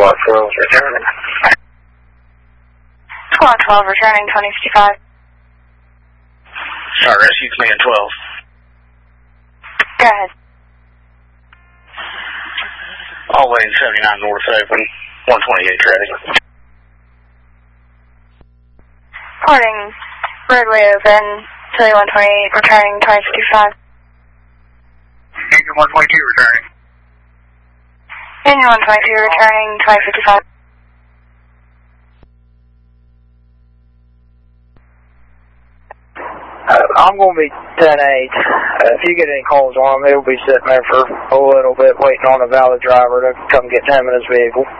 Squad 12 returning. Squad 12 returning 2055. Sorry, Rescue Command 12. Go ahead. All lane 79 north open, 128 ready. Reporting roadway open, Philly 128 returning 2055. Angel 122 returning. Angel 122 returning 2055. I'm going to be 10-8. If you get any calls on him, he'll be sitting there for a little bit waiting on a valid driver to come get him in his vehicle.